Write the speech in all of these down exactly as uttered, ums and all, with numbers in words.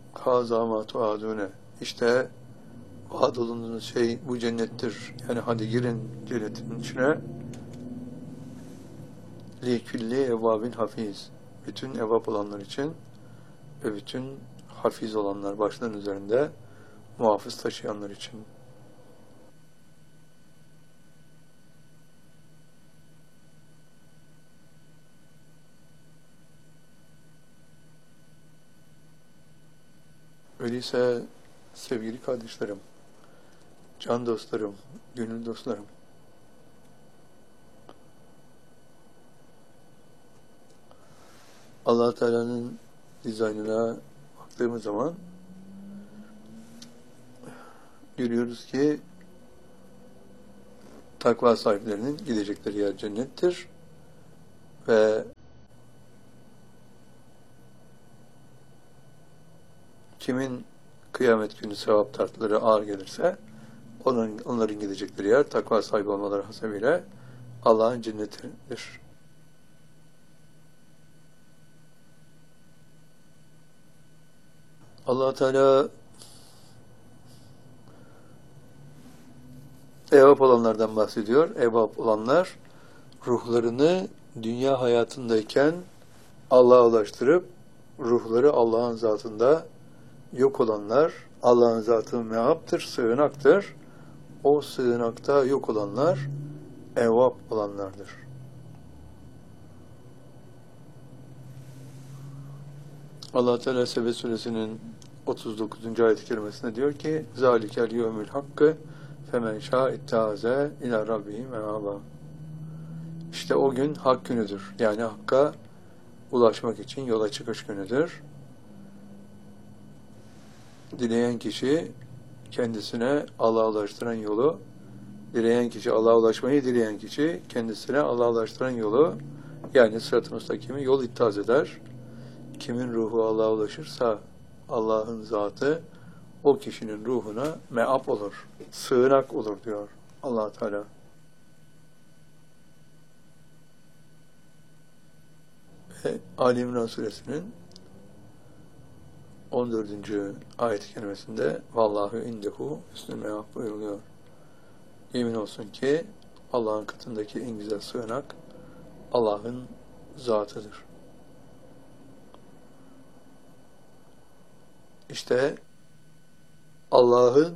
Hâzâ mâ tuâdûne. İşte vaad olunduğunuz şey bu cennettir. Yani hadi girin cennetin içine. Likülli evvâbin hafiz. Bütün evvab olanlar için ve bütün hafiz olanlar, başların üzerinde muhafız taşıyanlar için. Öyleyse sevgili kardeşlerim, can dostlarım, gönül dostlarım, Allah Teala'nın dizaynına baktığımız zaman görüyoruz ki takva sahiplerinin gidecekleri yer cennettir ve kimin kıyamet günü sevap tartıları ağır gelirse onların, onların gidecekleri yer takva sahibi olmaları hasebiyle Allah'ın cennetidir. Allah Teala evvap olanlardan bahsediyor. Evvap olanlar ruhlarını dünya hayatındayken Allah'a ulaştırıp ruhları Allah'ın zatında yok olanlar, Allah'ın zatı meaptır, sığınaktır. O sığınakta yok olanlar evvap olanlardır. Allah Teala Sebe Suresinin otuz dokuzuncu ayet-i kerimesinde diyor ki: "Zalikel yevmül hakkı femen şâ ittâze ilâ rabbihi meâbâ." İşte o gün hak günüdür. Yani hakka ulaşmak için yola çıkış günüdür. Dileyen kişi kendisine Allah'a ulaştıran yolu, dileyen kişi Allah'a ulaşmayı dileyen kişi kendisine Allah'a ulaştıran yolu, yani sırat-ı müstakimi yol ittihaz eder. Kimin ruhu Allah'a ulaşırsa Allah'ın zatı o kişinin ruhuna meap olur, sığınak olur diyor Allah Teala. Ve Ali İmran Suresinin on dördüncü ayet-i kerimesinde "Vallahu indehu hüsnül meap" buyuruluyor. Yemin olsun ki Allah'ın katındaki en güzel sığınak Allah'ın zatıdır. İşte Allah'ın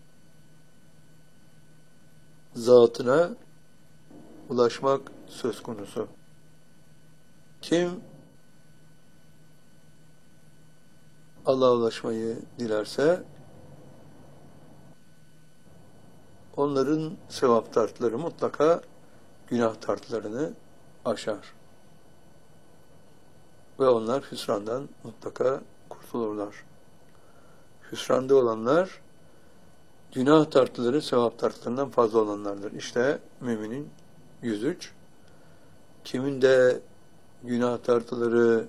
zatına ulaşmak söz konusu. Kim Allah'a ulaşmayı dilerse onların sevap tartıları mutlaka günah tartılarını aşar. Ve onlar hüsrandan mutlaka kurtulurlar. Hüsranda olanlar günah tartıları sevap tartılarından fazla olanlardır. İşte müminin yüz üç. Kimin de günah tartıları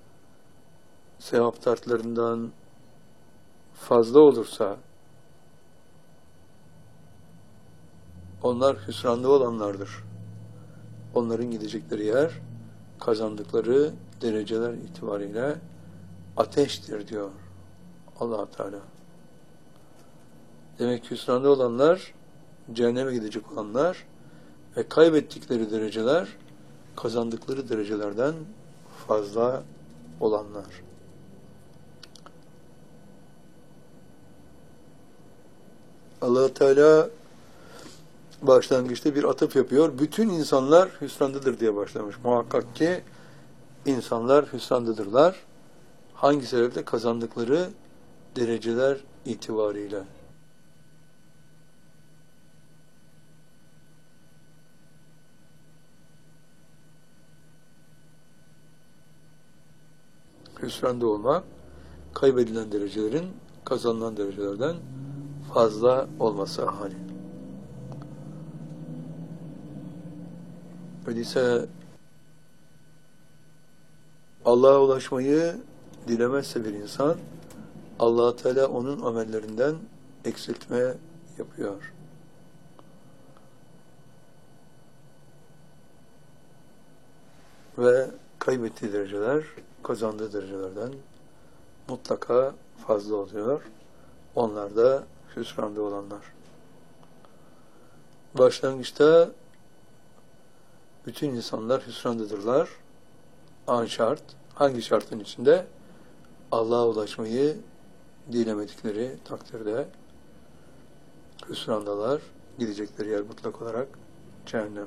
sevap tartılarından fazla olursa onlar hüsranda olanlardır. Onların gidecekleri yer kazandıkları dereceler itibariyle ateştir diyor Allah Teala. Demek hüsranda olanlar, cehenneme gidecek olanlar ve kaybettikleri dereceler kazandıkları derecelerden fazla olanlar. Allah Teala başlangıçta bir atıf yapıyor. Bütün insanlar hüsrandadır diye başlamış. Muhakkak ki insanlar hüsrandadırlar. Hangi sebeple? Kazandıkları dereceler itibariyle. Hüsranda olmak, kaybedilen derecelerin kazanılan derecelerden fazla olması hali. Öyleyse Allah'a ulaşmayı dilemezse bir insan, Allah Teala onun amellerinden eksiltme yapıyor. Ve kaybettiği dereceler kazandığı derecelerden mutlaka fazla oluyor. Onlar da hüsranda olanlar. Başlangıçta bütün insanlar hüsrandadırlar. An şart. Hangi şartın içinde? Allah'a ulaşmayı dilemedikleri takdirde hüsrandalar. Gidecekleri yer mutlak olarak cehennem.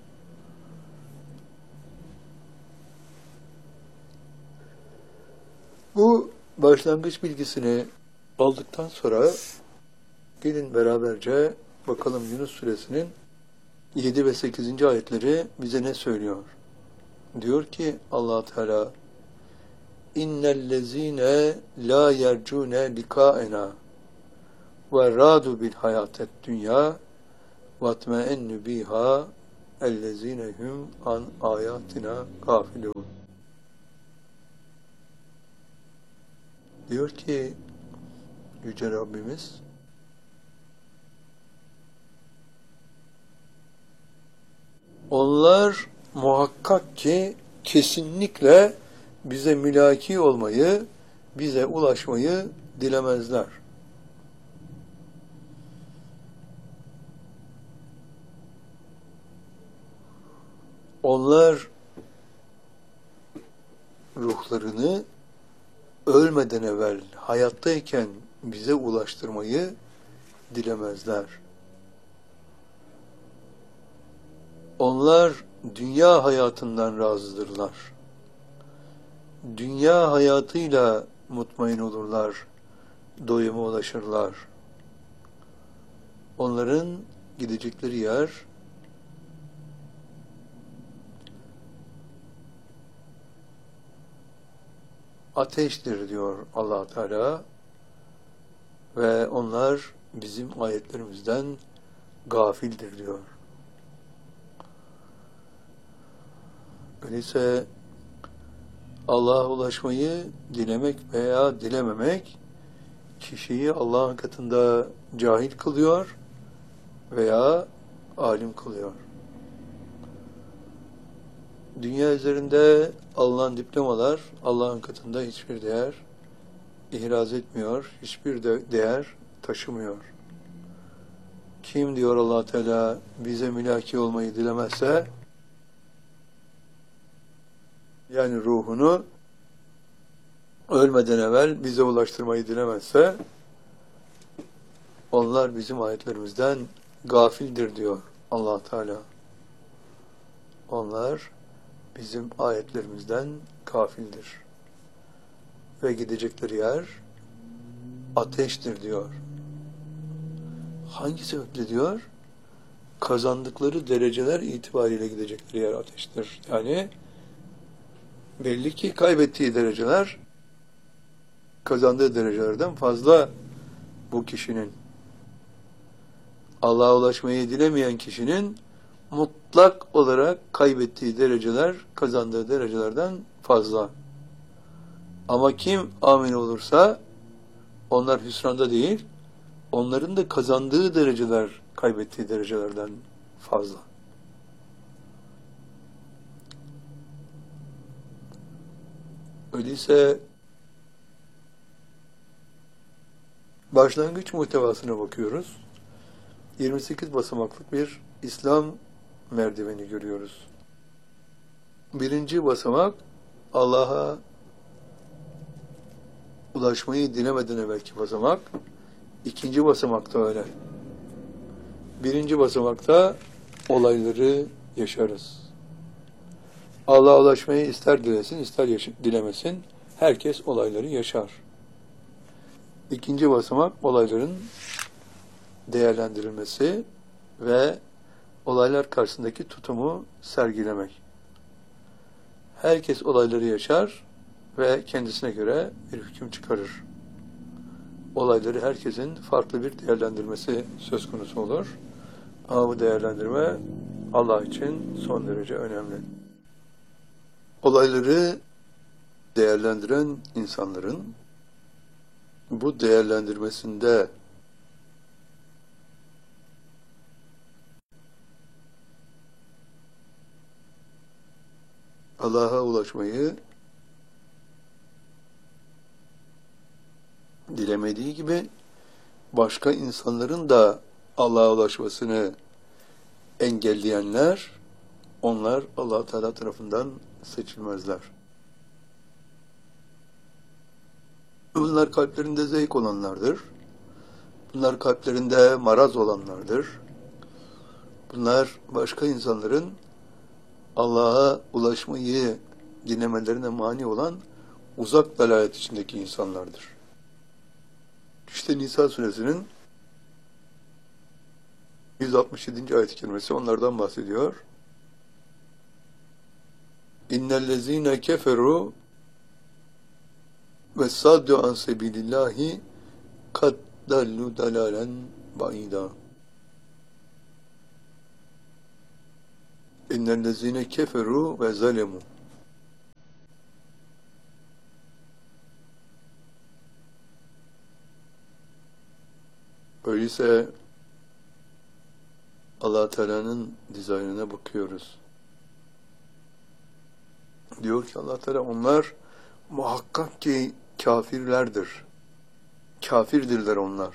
Bu başlangıç bilgisini aldıktan sonra gelin beraberce bakalım Yunus Suresinin yedi ve sekizinci ayetleri bize ne söylüyor? Diyor ki Allah Teala İnnellezîne lâ yercûne likâena ve râdu bil hayâtet dünya ve tmeennü bîhâ ellezîne hum an âyâtina gâfilûn. Diyor ki Yüce Rabbimiz onlar muhakkak ki kesinlikle bize mülaki olmayı, bize ulaşmayı dilemezler. Onlar ruhlarını ölmeden evvel hayattayken bize ulaştırmayı dilemezler. Onlar dünya hayatından razıdırlar. Dünya hayatıyla mutmain olurlar, doyuma ulaşırlar. Onların gidecekleri yer ateştir diyor Allah Teala ve onlar bizim ayetlerimizden gafildir diyor. Öyleyse Allah'a ulaşmayı dilemek veya dilememek kişiyi Allah'ın katında cahil kılıyor veya alim kılıyor. Dünya üzerinde alınan diplomalar Allah'ın katında hiçbir değer ihraz etmiyor, hiçbir de değer taşımıyor. Kim diyor Allah Teala bize mülaki olmayı dilemezse, yani ruhunu ölmeden evvel bize ulaştırmayı dilemezse, onlar bizim ayetlerimizden gafildir diyor Allah Teala. Onlar bizim ayetlerimizden gafildir. Ve gidecekleri yer ateştir diyor. Hangi sebeple diyor? Kazandıkları dereceler itibariyle gidecekleri yer ateştir. Yani belli ki kaybettiği dereceler kazandığı derecelerden fazla bu kişinin. Allah'a ulaşmayı dilemeyen kişinin mutlak olarak kaybettiği dereceler kazandığı derecelerden fazla. Ama kim amin olursa onlar hüsranda değil, onların da kazandığı dereceler kaybettiği derecelerden fazla. Öyleyse başlangıç muhtevasına bakıyoruz. yirmi sekiz basamaklık bir İslam merdiveni görüyoruz. Birinci basamak Allah'a ulaşmayı dilemeden evvelki basamak. İkinci basamakta öyle. Birinci basamakta olayları yaşarız. Allah'a ulaşmayı ister dilesin, ister dilemesin. Herkes olayları yaşar. İkinci basamak olayların değerlendirilmesi ve olaylar karşısındaki tutumu sergilemek. Herkes olayları yaşar ve kendisine göre bir hüküm çıkarır. Olayları herkesin farklı bir değerlendirmesi söz konusu olur. Ama bu değerlendirme Allah için son derece önemli. Olayları değerlendiren insanların bu değerlendirmesinde Allah'a ulaşmayı dilemediği gibi başka insanların da Allah'a ulaşmasını engelleyenler, onlar Allah Teala tarafından seçilmezler. Bunlar kalplerinde zevk olanlardır. Bunlar kalplerinde maraz olanlardır. Bunlar başka insanların Allah'a ulaşmayı dilemelerine mani olan uzak dalalet içindeki insanlardır. İşte Nisa suresinin yüz altmış yedinci ayet-i kerimesi onlardan bahsediyor. İnnellezîne keferu ve saddu an sebilillahi kad dallu dalalen ba'ida. İnnellezîne keferu ve zalemu. Öyleyse Allah Teala'nın dizaynına bakıyoruz. Diyor ki Allah Teala onlar muhakkak ki kafirlerdir. Kafirdirler onlar.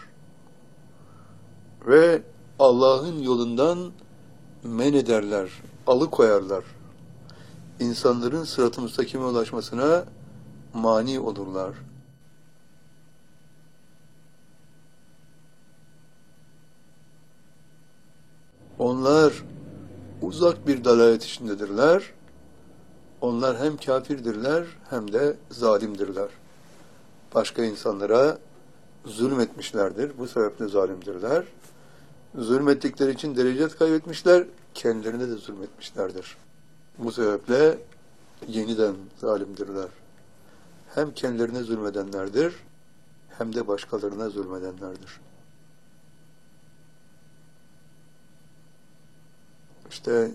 Ve Allah'ın yolundan men ederler, alıkoyarlar. İnsanların sırat-ı müstakime ulaşmasına mani olurlar. Onlar uzak bir dalalet içindedirler. Onlar hem kafirdirler hem de zalimdirler. Başka insanlara zulmetmişlerdir. Bu sebeple zalimdirler. Zulmettikleri için derecet kaybetmişler. Kendilerine de zulmetmişlerdir. Bu sebeple yeniden zalimdirler. Hem kendilerine zulmedenlerdir hem de başkalarına zulmedenlerdir. İşte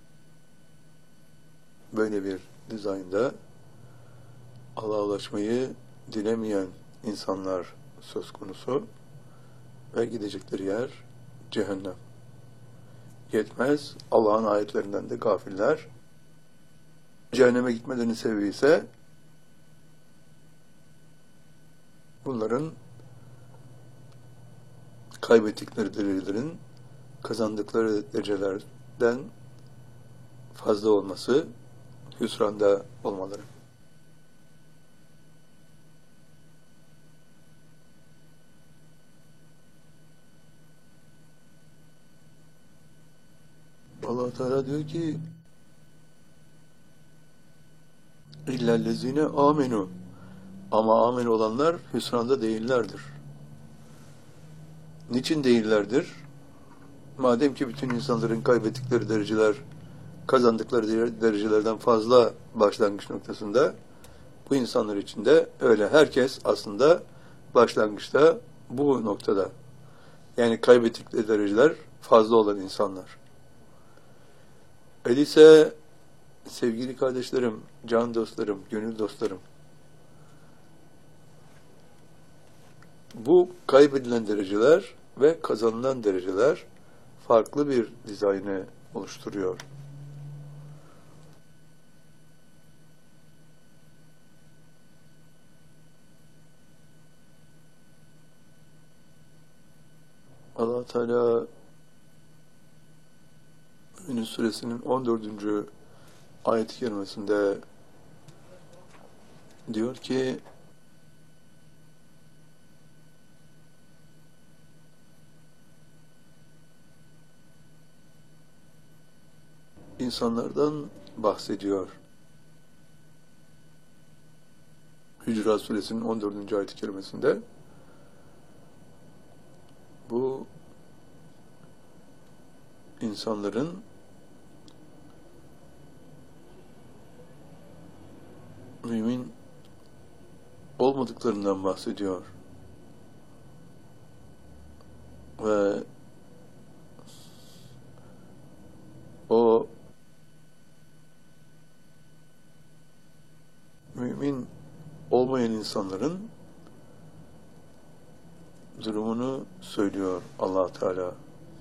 böyle bir dizaynda Allah'a ulaşmayı dilemeyen insanlar söz konusu ve gidecekleri yer cehennem. Yetmez, Allah'ın ayetlerinden de gafiller. Cehenneme gitmelerinin sebebi ise bunların kaybettikleri derecelerin kazandıkları derecelerden fazla olması, hüsranda olmaları. Allah Teala diyor ki illellezine amenu, ama amin olanlar hüsranda değillerdir. Niçin değillerdir? Madem ki bütün insanların kaybettikleri dereceler kazandıkları derecelerden fazla başlangıç noktasında, bu insanlar için de öyle. Herkes aslında başlangıçta bu noktada. Yani kaybettikleri dereceler fazla olan insanlar. Öyleyse sevgili kardeşlerim, can dostlarım, gönül dostlarım, bu kaybedilen dereceler ve kazanılan dereceler farklı bir dizaynı oluşturuyor. Allah Teala Yunus suresinin on dördüncü ayet-i kerimesinde diyor ki insanlardan bahsediyor. Hücurat suresinin on dördüncü ayet-i kerimesinde bu insanların mümin olmadıklarından bahsediyor. Ve o mümin olmayan insanların durumunu söylüyor Allah Teala.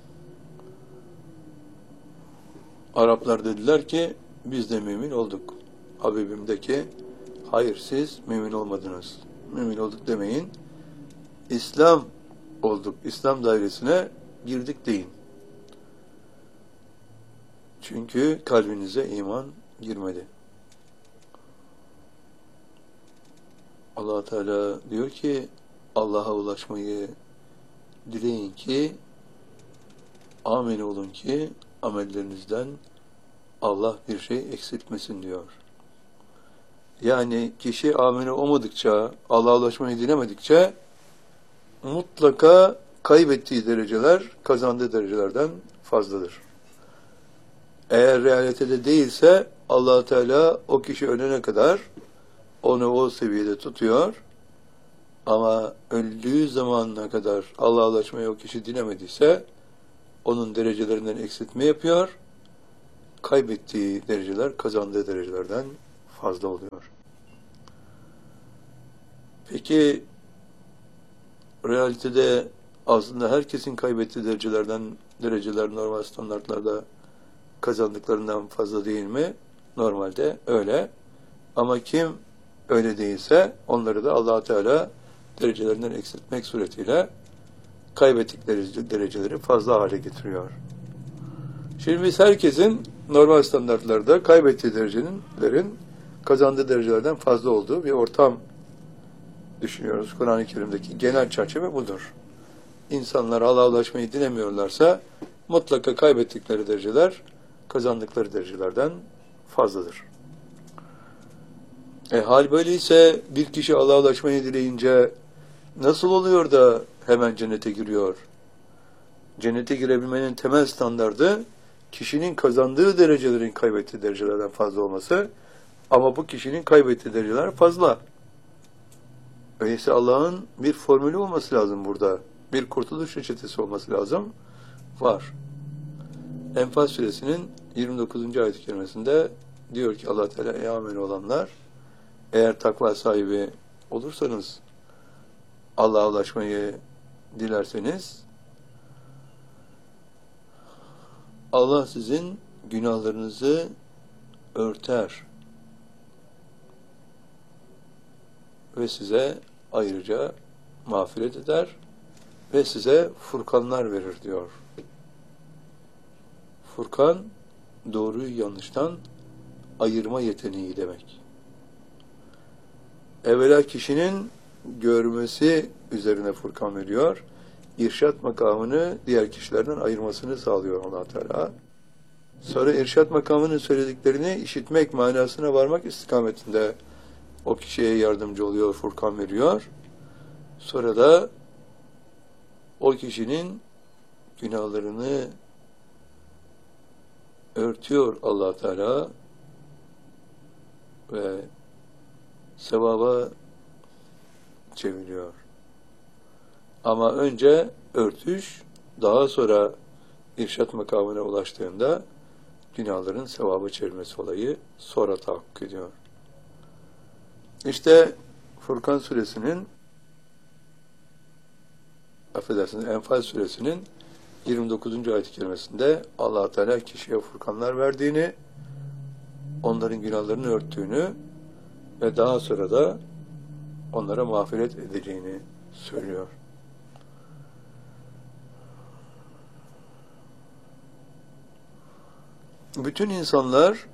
Araplar dediler ki biz de mümin olduk. Habibim de ki hayır siz mümin olmadınız. Mümin olduk demeyin. İslam olduk, İslam dairesine girdik deyin. Çünkü kalbinize iman girmedi. Allah Teala diyor ki Allah'a ulaşmayı dileyin ki amin olun ki amellerinizden Allah bir şey eksiltmesin diyor. Yani kişi amine olmadıkça, Allah'a ulaşmayı dilemedikçe mutlaka kaybettiği dereceler kazandığı derecelerden fazladır. Eğer realitede değilse Allah Teala o kişi ölene kadar onu o seviyede tutuyor. Ama öldüğü zamanına kadar Allah'a ulaşmayı o kişi dilemediyse onun derecelerinden eksiltme yapıyor. Kaybettiği dereceler kazandığı derecelerden fazla oluyor. Peki realitede aslında herkesin kaybettiği derecelerden dereceler normal standartlarda kazandıklarından fazla değil mi? Normalde öyle. Ama kim öyle değilse onları da Allah Teala derecelerinden eksiltmek suretiyle kaybettikleri dereceleri fazla hale getiriyor. Şimdi biz herkesin normal standartlarda kaybettiği derecenin kazandığı derecelerden fazla olduğu bir ortam düşünüyoruz. Kur'an-ı Kerim'deki genel çerçeve budur. İnsanlar Allah'a ulaşmayı dilemiyorlarsa mutlaka kaybettikleri dereceler kazandıkları derecelerden fazladır. E, hal böyleyse bir kişi Allah'a ulaşmayı dileyince nasıl oluyor da hemen cennete giriyor? Cennete girebilmenin temel standardı kişinin kazandığı derecelerin kaybettiği derecelerden fazla olması, ama bu kişinin kaybettiği dereceler fazla. Öyleyse Allah'ın bir formülü olması lazım burada. Bir kurtuluş reçetesi olması lazım. Var. Enfal suresinin yirmi dokuzuncu ayet-i kerimesinde diyor ki Allah Teala ey amel olanlar, eğer takva sahibi olursanız, Allah'a ulaşmayı dilerseniz, Allah sizin günahlarınızı örter ve size ayrıca mağfiret eder ve size furkanlar verir diyor. Furkan, doğruyu yanlıştan ayırma yeteneği demek. Evvela kişinin görmesi üzerine Furkan veriyor. İrşad makamını diğer kişilerden ayırmasını sağlıyor Allah Teala. Sonra irşad makamının söylediklerini işitmek, manasına varmak istikametinde o kişiye yardımcı oluyor, Furkan veriyor. Sonra da o kişinin günahlarını örtüyor Allah Teala ve sevaba çeviriyor. Ama önce örtüş, daha sonra irşat makamına ulaştığında günahların sevaba çevrilmesi olayı sonra tahakkuk ediyor. İşte Furkan suresinin affedersiniz Enfal suresinin yirmi dokuzuncu ayet-i kerimesinde Allah Teala kişiye furkanlar verdiğini, onların günahlarını örttüğünü ve daha sonra da onlara mağfiret edeceğini söylüyor. Bütün insanlar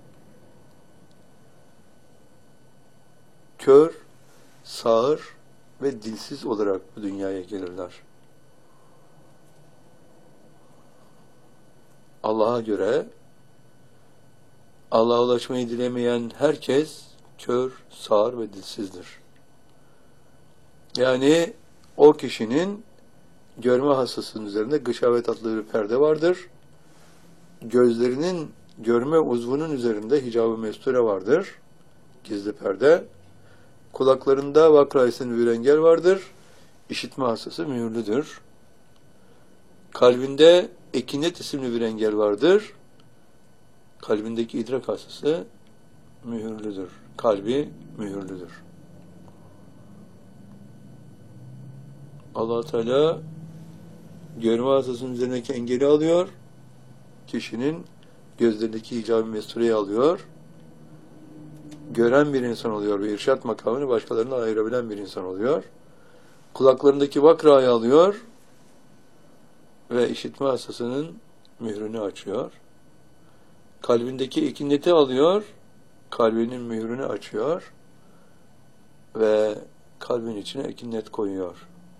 kör, sağır ve dilsiz olarak bu dünyaya gelirler. Allah'a göre Allah'a ulaşmayı dilemeyen herkes kör, sağır ve dilsizdir. Yani o kişinin görme hassasının üzerinde gışavet adlı bir perde vardır. Gözlerinin görme uzvunun üzerinde hicab-ı mesture vardır. Gizli perde. Kulaklarında vakra-i bir engel vardır. İşitme hassası mühürlüdür. Kalbinde ekinet isimli bir engel vardır. Kalbindeki idrak hassası mühürlüdür. Kalbi mühürlüdür. Allah Teala görme hassasının üzerindeki engeli alıyor. Kişinin gözlerindeki hicab-ı mestureyi alıyor. Gören bir insan oluyor ve irşat makamını başkalarına ayırabilen bir insan oluyor. kulaklarındaki vakrayı alıyor ve işitme hastasının mührünü açıyor. Kalbindeki ikinneti alıyor, kalbinin mührünü açıyor ve kalbin içine ikinnet koyuyor.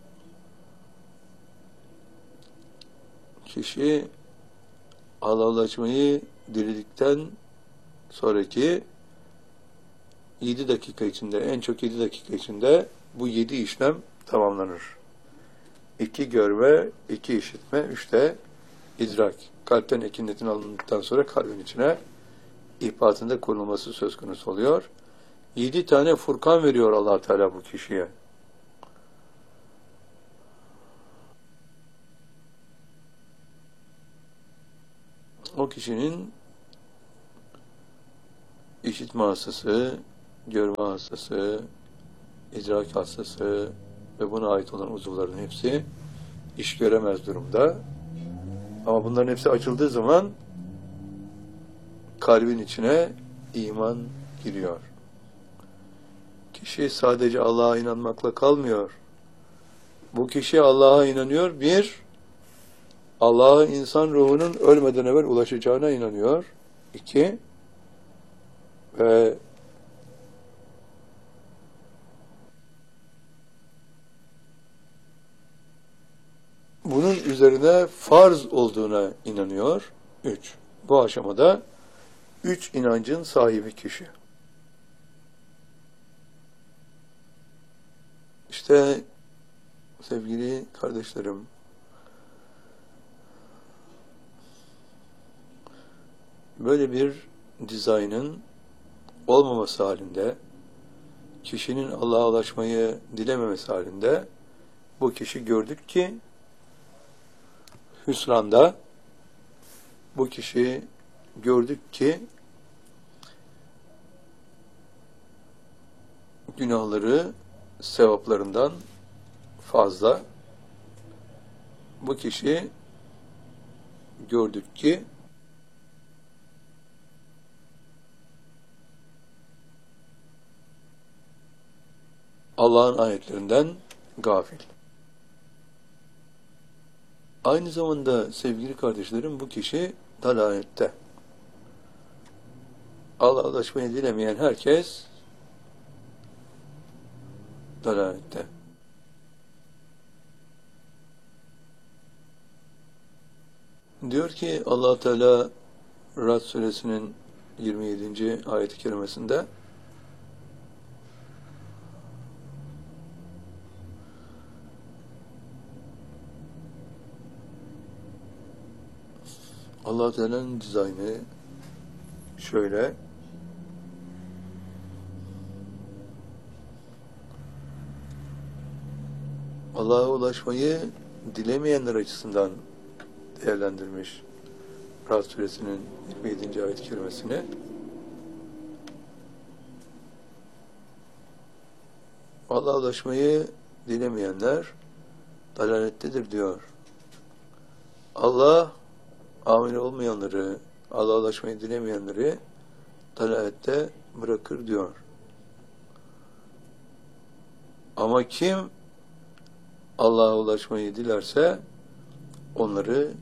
Kişi Allah'laşmayı diledikten sonraki yedi dakika içinde, en çok yedi dakika içinde bu yedi işlem tamamlanır. İki görme, iki işitme, üç de idrak. Kalpten ekinnetin alındıktan sonra kalbin içine ihbatında konulması söz konusu oluyor. Yedi tane Furkan veriyor Allah Teala bu kişiye. O kişinin işitme hastası, görme hastası, idrak hastası ve buna ait olan uzuvların hepsi iş göremez durumda. Ama bunların hepsi açıldığı zaman kalbin içine iman giriyor. Kişi sadece Allah'a inanmakla kalmıyor. Bu kişi Allah'a inanıyor. Bir, Allah'a insan ruhunun ölmeden evvel ulaşacağına inanıyor. İki, ve bunun üzerine farz olduğuna inanıyor. Üç. Bu aşamada üç inancın sahibi kişi. İşte sevgili kardeşlerim, böyle bir dizaynın olmaması halinde, kişinin Allah'a ulaşmayı dilememesi halinde bu kişi gördük ki hüsranda, bu kişi gördük ki günahları sevaplarından fazla, bu kişi gördük ki Allah'ın ayetlerinden gafil. Aynı zamanda sevgili kardeşlerim, bu kişi dalalette. Allah'a ulaşmayı dilemeyen herkes dalalette. Diyor ki Allah Teala Rad suresinin yirmi yedinci ayet-i kerimesinde, Allah Teala'nın dizaynı şöyle: Allah'a ulaşmayı dilemeyenler açısından değerlendirmiş Rad suresinin yirmi yedinci ayet-i kerimesini. Allah'a ulaşmayı dilemeyenler dalalettedir diyor. Allah amel olmayanları, Allah'a ulaşmayı dilemeyenleri dalalette bırakır diyor. Ama kim Allah'a ulaşmayı dilerse onları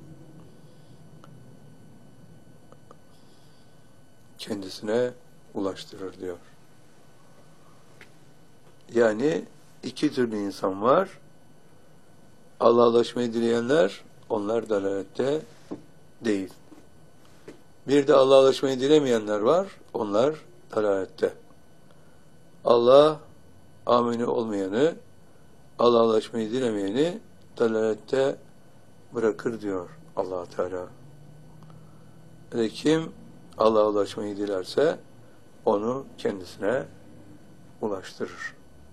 kendisine ulaştırır diyor. Yani iki türlü insan var. Allah'a ulaşmayı dileyenler, onlar dalalette değil. Bir de Allah'a ulaşmayı dilemeyenler var, onlar dalalette. Allah amini olmayanı, Allah'a ulaşmayı dilemeyeni dalalette bırakır diyor Allah Teala. Ve kim Allah'a ulaşmayı dilerse onu kendisine ulaştırır.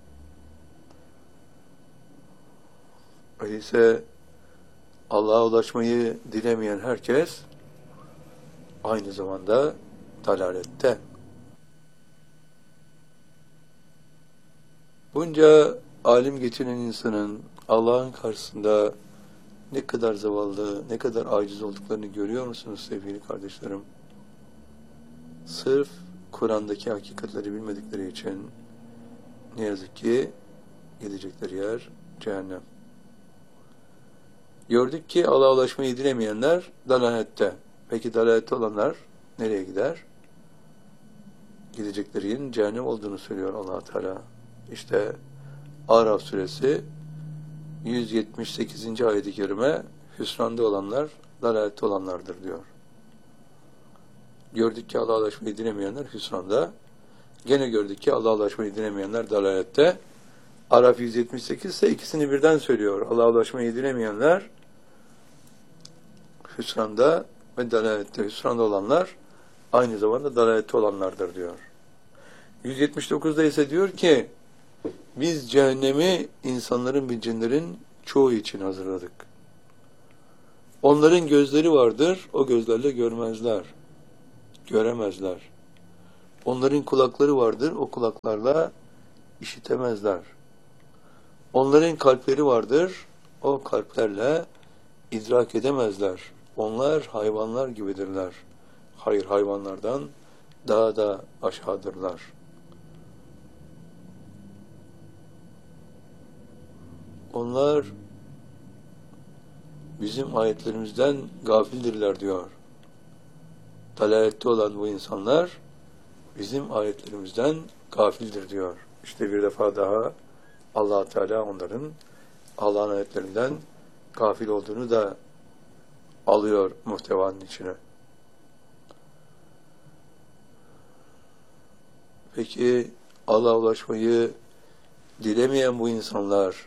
Öyleyse Allah'a ulaşmayı dilemeyen herkes aynı zamanda dalalette. Bunca alim geçinen insanın Allah'ın karşısında ne kadar zavallı, ne kadar aciz olduklarını görüyor musunuz sevgili kardeşlerim? Sırf Kur'an'daki hakikatleri bilmedikleri için ne yazık ki Gidecekleri yer cehennem. Gördük ki Allah'a ulaşmayı dilemeyenler dalalette. Peki dalalette olanlar nereye gider? Gidecekleri yerin cehennem olduğunu söylüyor Allah Teala. İşte Araf suresi yüz yetmiş sekizinci ayet-i kerime hüsranda olanlar dalalette olanlardır diyor. Gördük ki Allah'a ulaşmayı dilemeyenler hüsranda. Gene gördük ki Allah'a ulaşmayı dilemeyenler dalalette. Araf yüz yetmiş sekiz ise ikisini birden söylüyor. Allah'a ulaşmayı dilemeyenler hüsranda ve dalalette. Hüsranda olanlar aynı zamanda dalalette olanlardır diyor. yüz yetmiş dokuzda ise diyor ki biz cehennemi insanların ve cinlerin çoğu için hazırladık. Onların gözleri vardır, o gözlerle görmezler, göremezler. Onların kulakları vardır, o kulaklarla işitemezler. Onların kalpleri vardır, o kalplerle idrak edemezler. Onlar hayvanlar gibidirler. Hayır, hayvanlardan daha da aşağıdırlar. Onlar bizim ayetlerimizden gafildirler diyor. Dalalette olan bu insanlar bizim ayetlerimizden gafildir diyor. İşte bir defa daha Allah Teala onların Allah'ın ayetlerinden gafil olduğunu da alıyor muhtevanın içine. Peki Allah'a ulaşmayı dilemeyen bu insanlar,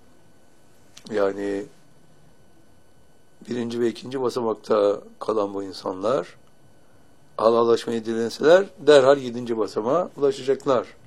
yani birinci ve ikinci basamakta kalan bu insanlar, Allah'a ulaşmayı dilenseler derhal yedinci basamağa ulaşacaklar.